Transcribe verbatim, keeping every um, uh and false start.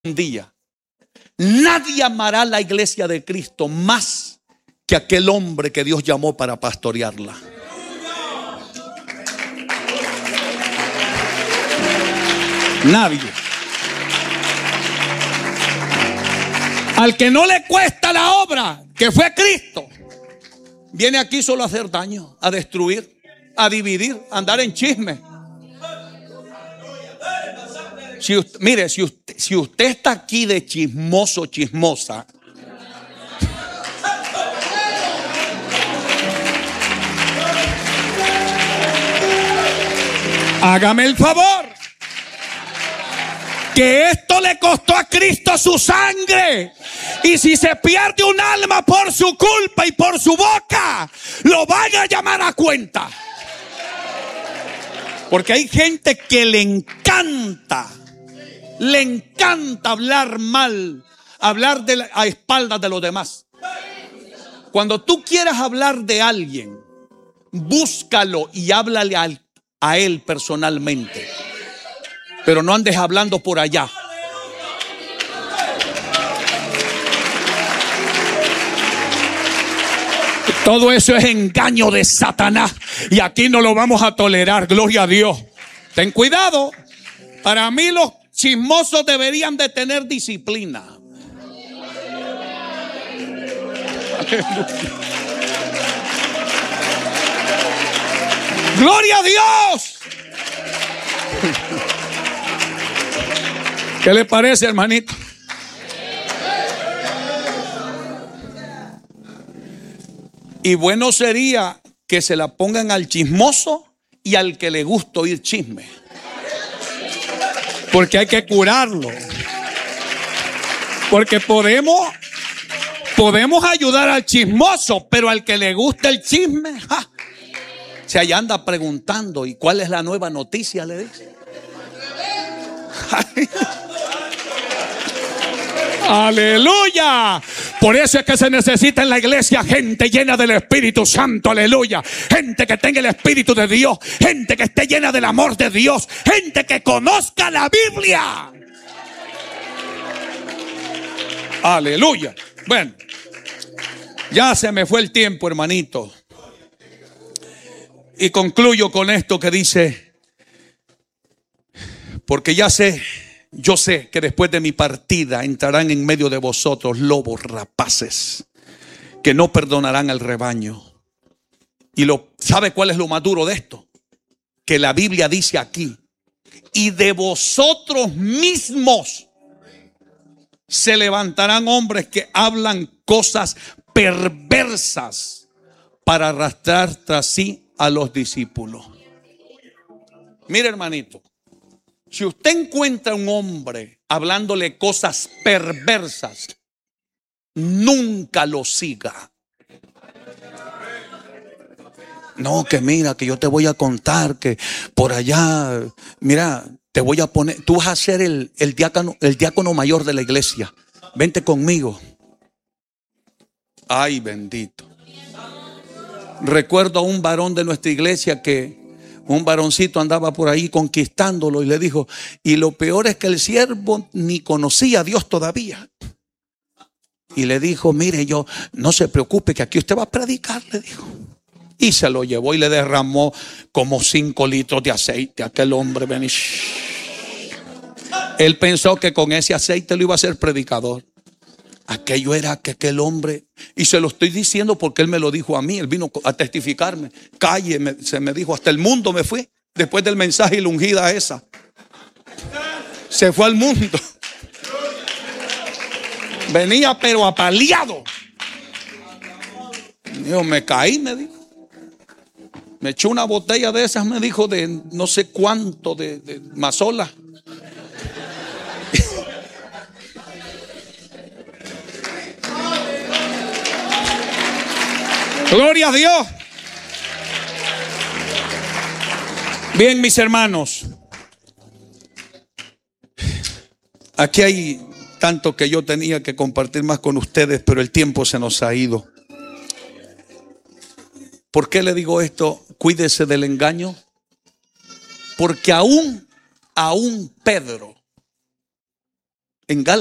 un día. Nadie amará la iglesia de Cristo más que aquel hombre que Dios llamó para pastorearla. Nadie. Al que no le cuesta la obra, que fue Cristo, viene aquí solo a hacer daño, a destruir, a dividir, a andar en chisme. Si usted, mire, si usted, si usted está aquí de chismoso, chismosa, hágame el favor, que esto le costó a Cristo su sangre. Y si se pierde un alma por su culpa y por su boca, lo van a llamar a cuenta. Porque hay gente que le encanta, le encanta hablar mal, hablar de la, a espaldas de los demás. Cuando tú quieras hablar de alguien, búscalo y háblale a, a él personalmente. Pero no andes hablando por allá. Todo eso es engaño de Satanás. Y aquí no lo vamos a tolerar, gloria a Dios. Ten cuidado. Para mí los chismosos deberían de tener disciplina. Gloria a Dios. ¿Qué le parece, hermanito? Y bueno sería que se la pongan al chismoso y al que le gusta oír chisme. Porque hay que curarlo. Porque podemos, podemos ayudar al chismoso, pero al que le gusta el chisme, ¡ja! Se allá anda preguntando, ¿y cuál es la nueva noticia? Le dice. Aleluya. Por eso es que se necesita en la iglesia gente llena del Espíritu Santo. Aleluya. Gente que tenga el Espíritu de Dios. Gente que esté llena del amor de Dios. Gente que conozca la Biblia. Aleluya. Bueno, ya se me fue el tiempo, hermanito. Y concluyo con esto que dice: porque ya sé, yo sé que después de mi partida entrarán en medio de vosotros lobos rapaces que no perdonarán al rebaño. Y lo, ¿sabe cuál es lo más duro de esto? Que la Biblia dice aquí: y de vosotros mismos se levantarán hombres que hablan cosas perversas para arrastrar tras sí a los discípulos. Mire, hermanito, si usted encuentra un hombre hablándole cosas perversas, nunca lo siga. No, que mira, que yo te voy a contar que por allá, mira, te voy a poner, tú vas a ser el, el diácono, el diácono mayor de la iglesia. Vente conmigo. Ay, bendito. Recuerdo a un varón de nuestra iglesia que un varoncito andaba por ahí conquistándolo y le dijo: y lo peor es que el siervo ni conocía a Dios todavía. Y le dijo: mire, yo, no se preocupe, que aquí usted va a predicar, le dijo. Y se lo llevó y le derramó como cinco litros de aceite a aquel hombre. Él pensó que con ese aceite lo iba a hacer predicador. Aquello era que aquel hombre, y se lo estoy diciendo porque él me lo dijo a mí, él vino a testificarme. Calle, me, se me dijo, hasta el mundo me fui después del mensaje y la ungida esa. Se fue al mundo. Venía pero apaleado. Yo me caí, me dijo. Me echó una botella de esas, me dijo, de no sé cuánto, de, de mazola. Gloria a Dios. Bien, mis hermanos, aquí hay tanto que yo tenía que compartir más con ustedes, pero el tiempo se nos ha ido. ¿Por qué le digo esto? Cuídese del engaño. Porque aún, aún Pedro En